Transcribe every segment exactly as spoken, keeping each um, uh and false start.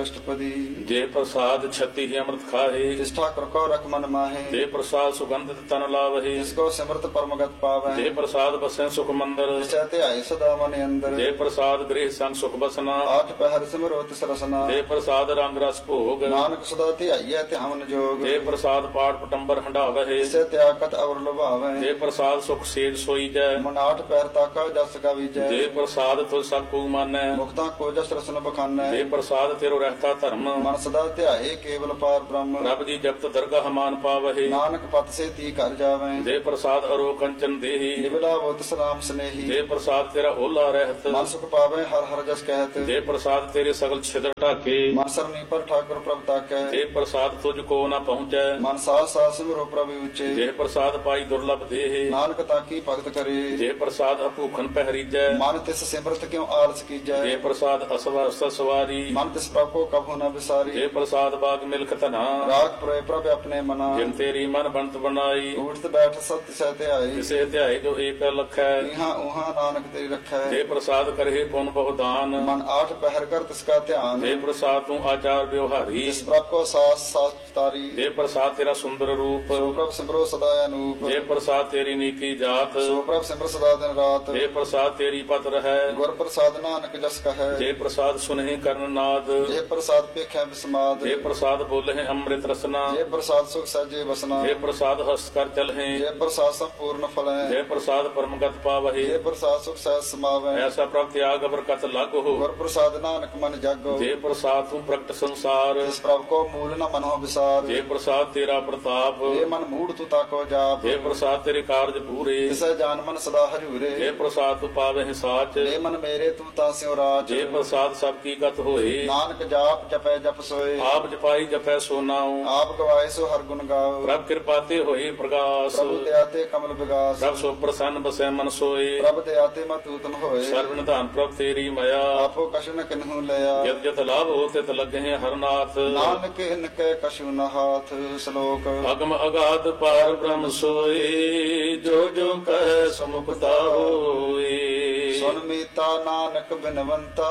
अष्टपदी। जे प्रसाद छत्ती ही अमृत खाहे, जिस ठाकुर को रख मन माहे, जे प्रसाद सुगंधित तन लावहे, जिसको सिमरत परमगत पावे, जे प्रसाद बसें सुख मंदिर, चैते आए सदा मन अंदर, जे प्रसाद गृह संग सुख बसना, आठ पहर सिमरो तिस रसना, जे प्रसाद रंग रस भोग, नानक सदा ध्याइयै ध्यान जोग, जे प्रसाद पाठ पटंबर हंडावहे, जिसे त्यागत अवर लुभावे, जे प्रसाद सुख सेज सोई जय, मन आठ पैर ताका जस गावीजै, जे प्रसाद तुझ सब को मानै, मुक्ता को जस रसन बखानै, जे प्रसाद तेरो रहता धर्म, मन सदा ध्याए केवल पार ब्रह्म, रब जी जपत दरगाह मान पावहे, नानक पत से ती कर जावे, जे प्रसाद अरो कंचन देहि, निबला वो तिस राम स्नेही, जे प्रसाद तेरा ओला रहत, मन सुख पावे हर हर जस कहत, जे प्रसाद तेरे सगल छिद्र ढाके, मन सरनी पर ठाकुर प्रभ ताकै, जे प्रसाद तुझको न पहुँचै, मन सास सास सिमरो प्रभु ऊंचे, जे प्रसाद पाई दुर्लभ देहि, नानक ताकी भगत करे, जे प्रसाद अभूखन पहरीजै, मन तिस सिमरत क्यों आलस कीजै, जे प्रसाद असवर सवारी, मन तिस प्रभ को कभू न विसारी, जे प्रसाद बाग मिल्क तना, राग प्रय प्रभ अपने मना, जिन तेरी मन बनत बनाई, उठत बैठ सत्य सहते आई, किसे ध्याय जो एक लखै, यहाँ उहाँ नानक तेरी रखै, जे प्रसाद करहे पुन बहुदान, मन आठ पहर कर तिसका ध्यान, जे प्रसाद तू आचार व्यवहारी, जिस प्रभ को सास सास तारी, जे प्रसाद तेरा सुंदर रूप, सो प्रभ सिमरो सदा अनूप, जे प्रसाद तेरी नीकी जात, सो प्रभ सिमर सदा दिन रात, जे प्रसाद तेरी पत रहै, गुर प्रसाद नानक जस कहै, जे प्रसाद सुनहि कर्ण नाद, जे प्रसाद पेख्या विस्माद, जे प्रसाद बोलहि अमृत रसना, जे प्रसाद सुख सहजे बसना, जे प्रसाद हस्त कर चलहि, जे प्रसाद संपूर्ण फलै, जे प्रसाद परमगत पावहि, जे प्रसाद सुख सहज समावै, ऐसा प्रभ त्याग बरकत लागो, गुर प्रसाद नानक मन जागो, जे प्रसाद तू प्रकट संसार, जिस प्रभ को मूल न मनो विसार, जे प्रसाद तेरा प्रताप, जे मन मूढ़ तू ताको जाप, जे प्रसाद तेरे कार्य पूरे, जिसे जान मन सदा हजूरे, जे प्रसाद तू पावहि साच, जे मन मेरे तू तास्यो राज, जे प्रसाद सबकी गत होए, नानक जाप जपै जप सोए, आप जपाई जपै सो नाउ, आप गवाए सो हर गुण गाओ, प्रभ कृपाते होए प्रकाश, प्रभु दयाते कमल विगास, प्रभ सो प्रसन्न बसै मन सोए, प्रभ दयाते मतूतन होए, सर्व निधान प्रभ तेरी मया, आपो कछु न किन्हु लया, जत जत लाभ हो तित लगे हरनाथ, नानक इनके कछु न हाथ। श्लोक अगम अगाध पार ब्रह्म सोए, जो जो कह समुखता होए, सुन मीता नानक बिनवंता,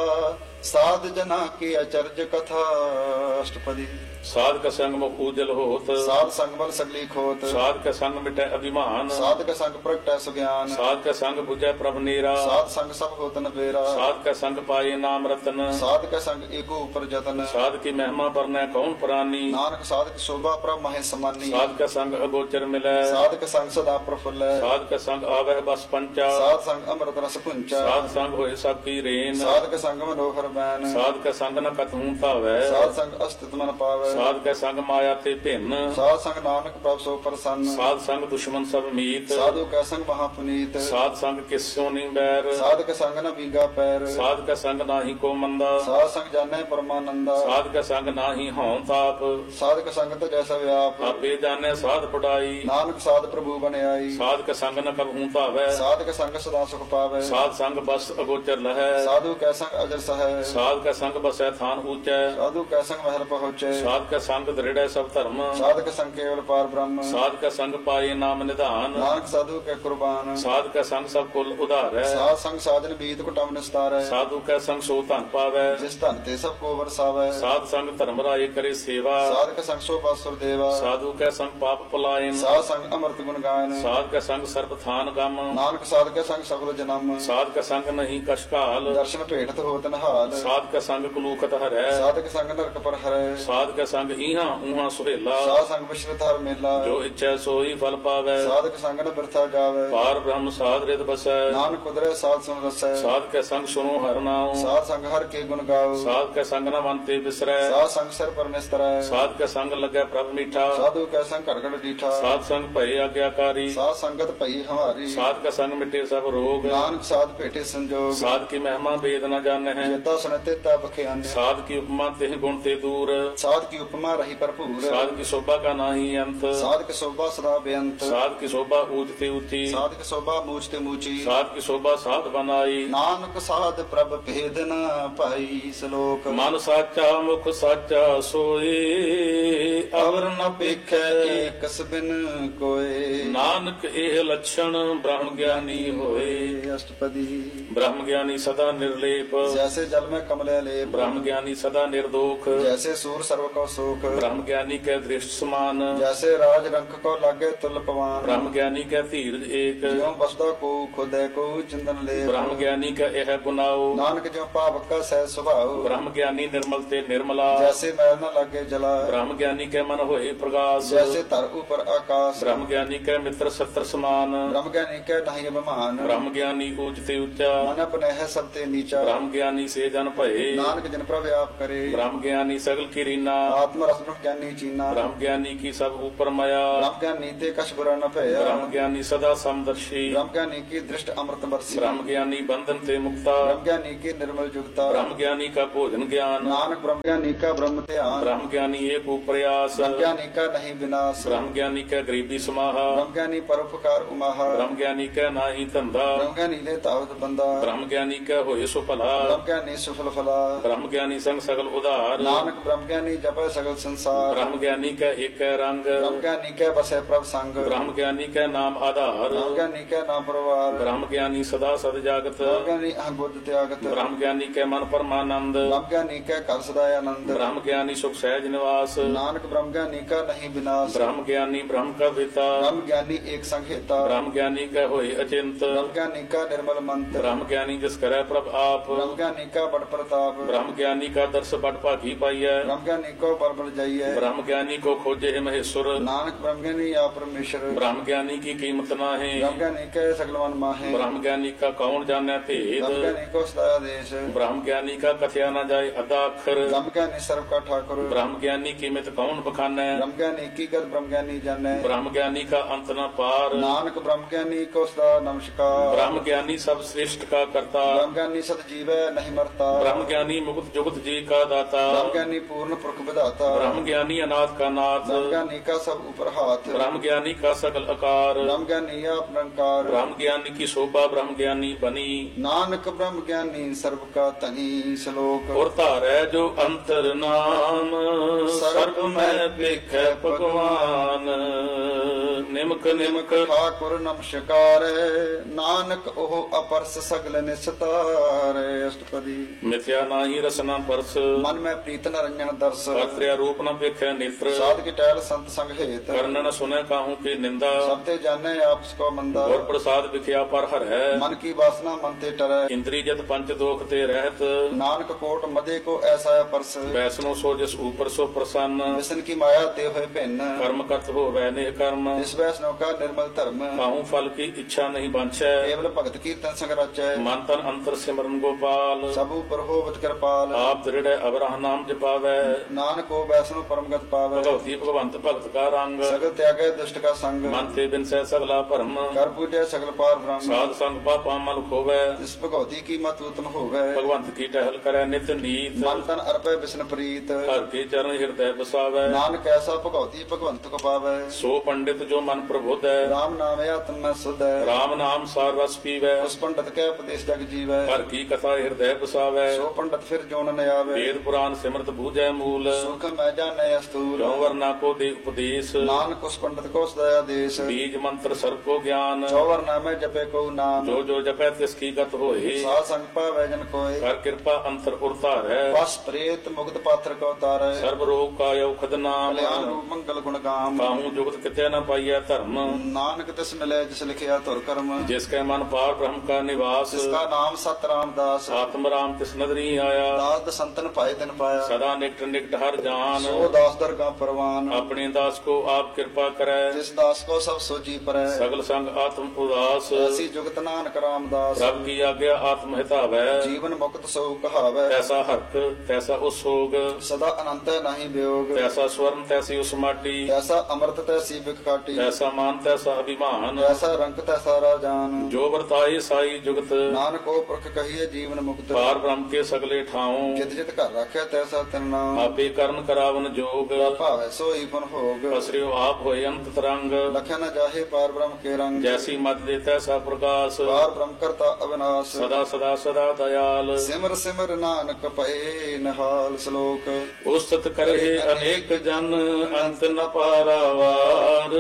साध जना की अचर्ज कथा। अष्टपदी। साध का संग मुख उजल होत, साध संग बल सगली खोत, साध का संग मिटै अभिमान, साध का संग प्रगटै सुज्ञान, साध का संग बुझै प्रभ नीरा, साध संग सब होत न बेरा, साध का संग पाए नाम रतन, साध का संग एको ऊपर जतन, साध की महिमा परनै कौन प्राणी, नानक साध की शोभा प्रभ महे समानी, साध का संग अगोचर मिलै, साध का संग सदा प्रफुल्ल, साध का संग आवह बस पंचा, साध संग अमृत रस पुंचा, साध संग होए सब की रेन, साध का संग मनोहर बैन, साध का संग न कतहूँ पावै, साध संग अस्तित्व मन पावै, साध का संग माया ते भिन्न, साध संग नानक प्रभ सो प्रसन्न, साध संग दुश्मन सब मीत, साधु का संग महापुनीत, साध संग किस्यो नहीं बैर, साध का संग न बीगा पैर, साध का संग नाही को मंदा, साध संग जाने परमानंदा, साध का संग नाही हों ताप, साध का संग तो जैसा व्याप, आपे जाने साध पढ़ाई, नानक साध प्रभु बने आई, साध का संग न कबहूँ पावै, साध का संग सदा सुख पावे, साध संग बस अगोचर लहै, साधु का संग अजर सहे, साध का संग बसै थान ऊंचै, साधु का संग महल पहुँचे, साध का संग दृढ़ सब धर्म, साध का संग केवल पार ब्रह्म, साध का संग पाए नाम निधान, नानक साधु के कुर्बान, साध का संग सब कुल उधार है, साध संग साधन बीत कुटम निस्तार है, साधु का संग सो धन पावै, जिस धन ते सब को बरसावे, साध संग धर्म राय करे सेवा, साध का संग सो बासुर देवा, साधु का संग पाप पलायन, साध संग अमृत गुण गायन, साध का संग सर्प थान गम, नानक साध के संग सगल जन्म, साध का संग नहीं कशकाल, दर्शन भेटत होत नहाल, साध का संग कुलूखत हरै, साध के संग नरक पर हरै, साध का संग इहा उहा सुहेला, साध संग मिश्रित हर मेला, जो इच्छा सोई फल पावै, साध के संग न बिरथा जावे, पार ब्रह्म साध रित बसै, नानक कुदरे साध सुन रसै, साध के संग सुनो हर नाम, साध संग हर के गुण गाओ, साध के संग न मनते बिसरै, साध संग सिर पर निस्तरै, साध के संग लगे प्रभ मीठा, साधु के संग करगड़ डीठा, साध संग भय आज्ञाकारी, साध संगत पई हमारी, साध का संग मिटे सब रोग, नानक साध भेटे संजोग, साध की महिमा वेद न जाने हैं, जेता सुनते ता बख्यान, साध की उपमा तेह गुण ते दूर, साध की उपमा रही भरपूर, साध की शोभा का नाही अंत, साध की शोभा सदा बेअंत, साध की शोभा ऊंचते ऊंची, साध की शोभा मूझते मूची, साध की शोभा साध बनाई, नानक साध प्रभ भेद न पाई। श्लोक मन साचा मुख साचा सोए, अवर न पेखै एक बिन कोय, नानक एह लक्षण ब्रह्म ज्ञानी होए। अष्टपदी। ब्रह्म ज्ञानी सदा निर्लेप, जैसे जल में कमले लेप ब्रह्म ज्ञानी सदा निर्दोख जैसे सूर सर्व को सुख ब्रह्म ज्ञानी के दृष्ट समान जैसे राज रंक को लागे तुल पवान ब्रह्म ज्ञानी का धीरज एक ज्यों बसदा को खुदे को चिंतन ले ब्रह्म ज्ञानी का यह गुनाओ नानक ज्यों पावक का सह स्वभाव ब्रह्म ज्ञानी निर्मल ते निर्मला जैसे मैल न लागे जला ब्रह्म ज्ञानी के मन होए प्रकाश जैसे तर ऊपर आकाश ब्रह्म ज्ञानी के मित्र सत्र समान ब्रह्म ज्ञानी के नहीं अभिमान ब्रह्म ज्ञानी ऊंचते ऊंचा मन अपने है सबते नीचा ब्रह्म ज्ञानी से जन भये नानक जन प्रभ आप करे ब्रह्म ज्ञानी सगल की रीना आत्म रस ब्रह्म ज्ञानी चीना ब्रह्म ज्ञानी की सब ऊपर माया ब्रह्म ज्ञानी ते कछ बुरा न भया ब्रह्म ज्ञानी सदा समदर्शी ब्रह्म ज्ञानी की दृष्ट अमृत बरसी ब्रह्म ज्ञानी बंधन ते मुक्ता ब्रह्म ज्ञानी की निर्मल जुगता ब्रह्म ज्ञानी का भोजन ज्ञान नानक ब्रह्म ज्ञानी का ब्रह्म ध्यान ब्रह्म ज्ञानी एक प्रयास ब्रह्म ज्ञानी का नहीं विनाश ब्रह्म ज्ञानी का गरीबी समाहा ब्रह्म ज्ञानी परोपकार उमाहा ब्रह्म ज्ञानी का नाही धंधा ब्रह्म ज्ञानी ले तावत बंदा ब्रह्म ज्ञानी का होए सुफला ब्रह्म ज्ञानी सुफल फला ब्रह्म ज्ञानी संग सगल उदार नानक ब्रह्म ज्ञानी जप सगल संसार ब्रह्म ज्ञानी का एक रंग ब्रह्म ज्ञानी के बसे प्रभ संग ब्रह्म ज्ञानी का नाम आधार ब्रह्म ज्ञानी के नाम परवार ब्रह्म ज्ञानी सदा सद जागत ब्रह्म ज्ञानी अहं बुद्ध त्यागत ब्रह्म ज्ञानी के मन परमानंद ब्रह्म ज्ञानी के कर सदाय आनंद ब्रह्म ज्ञानी सुख सहज निवास नानक ब्रह्म ज्ञानी का नहीं विनाश ब्रह्म ज्ञानी ब्रह्म का पिता ब्रह्म ज्ञानी एक संहिता ब्रह्म ज्ञानी का होए अचिंत ब्रह्म ज्ञानी का निर्मल मंत्र ब्रह्म ज्ञानी जिस करे प्रभ आप ब्रह्म ज्ञानी का बड़ प्रताप ब्रह्म ज्ञानी का दर्श बड़ भागी पाइय ब्रह्म ज्ञानी को बल बल जाइए ब्रह्म ज्ञानी को खोजे है महेश्वर नानक ब्रह्म ज्ञानी या परमेश्वर ब्रह्म ज्ञानी की कीमत ना है ब्रह्म ज्ञानी के सगल मन माहे ब्रह्म ज्ञानी का कौन जाने भेद ब्रह्म ज्ञानी को सदा देश ब्रह्म ज्ञानी का कथया न जाए अदा अक्षर ब्रह्म ज्ञानी सर्व का ठाकुर ब्रह्म ज्ञानी कीमत कौन बखाने ब्रह्म ज्ञानी की गत ब्रह्म ज्ञानी जाने ब्रह्म ज्ञानी का अंत न पार नानक ब्रह्म ज्ञानी को सदा नमस्कार ब्रह्म ज्ञानी सब श्रेष्ठ का करता ब्रह्म ज्ञानी सत जीव नहीं मरता ब्रह्म ज्ञानी मुक्त जुगत जी का दाता ब्रह्म ज्ञानी पूर्ण पुरख विधाता ब्रह्म ज्ञानी अनाथ का नाथ ब्रह्म ज्ञानी का सब ऊपर हाथ ब्रह्म ज्ञानी का सकल आकार ब्रह्म ज्ञानी आप निरंकार ब्रह्म ज्ञानी की शोभा ब्रह्म ज्ञानी बनी नानक ब्रह्म ज्ञानी सर्व का तनी श्लोक और तारै जो अंतर नाम सर्व में बिख भगवान निमक निमक ठाकुर नमस्कार नानक ओह अपरस सगल निस्तार अष्टपदी मिथ्या नाही रसना परस मन में प्रीत न रंजन दर्श कर्त्या रूप न पेखे नेत्र साध की टहल संत संग हेत कर्ण न सुने काहू की निंदा सबते जाने आपस को मंदा और प्रसाद विख्या पर हर है मन की वासना मन ते टरै इंद्री जत पंच दोख ते रहत नानक कोट मदे को ऐसा परस वैष्णो सो जिस ऊपर सो प्रसन्न विष्णु की माया ते हुए भिन्न कर्म करत हो वैने कर्म इस वैष्णव का निर्मल धर्म काहू फल की इच्छा नहीं बांछै केवल भगत कीर्तन संग रचै मन तन अंतर सिमरन गोपाल सब ऊपर होवत कृपाल आप दृढ़ अबराह नाम जपावै नानक को वैष्णव परमगत पावै भगवती भगवंत भगत का रंग सगल त्यागे दुष्ट का संग मन ते बिन सह सगला भरम कर पूजे सगल पार ब्रह्म साध संग पापा मल खोवै इस भगवती की मत उत्तम होवे भगवंत की टहल करे नित नीत मन तन अर्पे विष्णु प्रीत हर के चरण हृदय बसावै नानक ऐसा भगवती भगवंत को पावै सो पंडित जो मन प्रबुद्ध है राम नाम आत्म में सुध है राम नाम सार रस पीवै उस पंडित के उपदेश जग जीवै हर की कथा हृदय बसावै सो पंडित फिर जोन न आवे वेद पुराण सिमरत बूझै मूल सुख मैं जाने अस्तूल क्यों वरना को दे उपदेश नानक उस पंडित को सदा देश बीज मंत्र सर्व को ज्ञान चौवर नामे जपे को नाम जो जो जपै तिसकी गत होए साध संग पावै जन कोय कर कृपा अंतर उरतार है बस प्रेत मुक्त पात्र को तारै सर्व रोग का औखद नाम कल्याण रूप मंगल गुण गाम काहू जुगत किते न पाइय धर्म नानक तिस मिले जिस लिखिया तुर कर्म जिसके मन पार ब्रह्म का निवास जिसका नाम सत रामदास आत्म राम तिस नदरी आया दाद संतन पाए दिन पाया सदा निकट निकट हर जान सो दास दरगा परवान अपने दास को आप कृपा करे जिस दास को सब सोची परै सगल संग आत्म उदास ऐसी जुगत नानक रामदास सब की आज्ञा आत्म हितावै जीवन मुक्त सो कहावै तैसा हर्क तैसा उसोग सदा अनंत नहीं वियोग तैसा स्वर्ण तैसी उस माटी तैसा अमृत तैसी बिक काटी तैसा मान तैसा अभिमान तैसा रंग तैसा राजान जो वर्ताए साई जुगत नानक को पुरख कहिए जीवन मुक्त पार ब्रह्म के सगले ठाऊं जित जित कर रखे तैसा तिन नाम आपे कर्ण करावन जोग भावै सोई पुन भोग पसरियो आप होए अंत तरंग लखे न जाहे पार ब्रह्म के रंग जैसी मत दे तैसा प्रकाश पार ब्रह्म करता अविनाश सदा सदा सदा दयाल सिमर सिमर नानक पए नहाल श्लोक उस्तत करे अनेक जन अंत न पारावार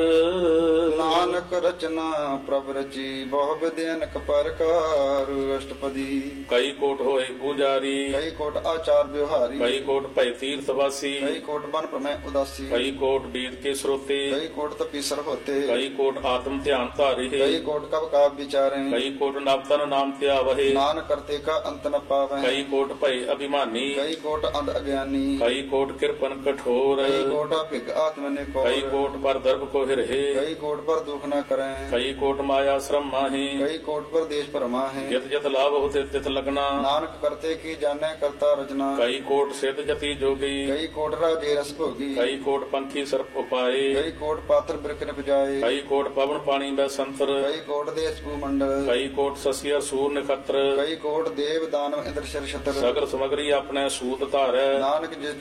नानक रचना प्रभ रची बहु विद्यनक परकार अष्टपदी कई कोट होए ਪੂਜਾਰੀ ਕਈ ਕੋਟ ਆਚਾਰ ਵਿਵਹਾਰੀ ਕਈ ਕੋਟ ਭੈ ਤੀਰਥ ਵਾਸੀ ਕਈ ਕੋਟ ਬਨ ਪ੍ਰਮੈ ਉਦਾਸੀ ਕਈ ਕੋਟ ਬੀਤ ਕੇ ਸਰੋਤੇ ਕਈ ਕੋਟ ਤਪੀਸਰ ਹੋਤੇ ਕਈ ਕੋਟ ਆਤਮ ਧਿਆਨ ਧਾਰੇ ਕਈ ਕੋਟ ਕਬ ਕਾਬ ਵਿਚਾਰੇ ਕਈ ਕੋਟ ਨਵਤਨ ਨਾਮ ਧਿਆਵਹਿ ਨਾਨਕ ਕਰਤੇ ਕਾ ਅੰਤ ਨ ਪਾਵੈ ਕਈ ਕੋਟ ਭੈ ਅਭਿਮਾਨੀ ਕਈ ਕੋਟ ਅੰਧ ਅਗਿਆਨੀ ਕਈ ਕੋਟ ਕਿਰਪਨ ਕਠੋਰ ਕਈ ਕੋਟ ਭਿਗ ਆਤਮ ਨੇ ਕਈ ਕੋਰ ਕੋਟ ਪਰ ਦਰਬ ਕੋ ਹਿਰਹਿ ਕਈ ਕੋਟ ਪਰ ਦੁਖ ਨ ਕਰੈ ਕਈ ਕੋਟ ਮਾਇਆ ਸ਼ਰਮ ਮਾਹੀ ਕਈ ਕੋਟ ਪਰ ਦੇਸ਼ ਭਰਮਾ ਹੈ ਜਿਤ ਜਿਤ ਲਾਭ ਹੋਤੇ ਤਿਤ ਲਗਨਾ ਨਾਨਕ ਕਰਤੇ ਕੀ ਜਾਣੈ ਕਰਤਾ ਰਚਨਾ ਕਈ ਕੋਟ ਸਿੱਧ ਜਤੀ ਜੋਗੀ ਕਈ ਕੋਟ ਰਾਜੇ ਰਸ ਭੋਗੀ ਕਈ ਕੋਟ ਪੰਖੀ ਸਰਪ ਉਪਾਏ ਕਈ ਕੋਟ ਪਾਤਰ ਬਿਰਖ ਨ ਪਜਾਏ ਕਈ ਕੋਟ ਪਵਨ ਪਾਣੀ ਬੈ ਸੰਤਰ ਕਈ ਕੋਟ ਦੇਸ ਭੂ ਮੰਡਲ ਕਈ ਕੋਟ ਸਸਿਆ ਸੂਰ ਨਖਤਰ ਕਈ ਕੋਟ ਦੇਵ ਦਾਨਵ ਇੰਦਰ ਸ਼ਰ ਛਤਰ ਸਗਲ ਸਮਗਰੀ ਆਪਣੇ ਸੂਤ ਧਾਰੈ ਨਾਨਕ ਜਿਸ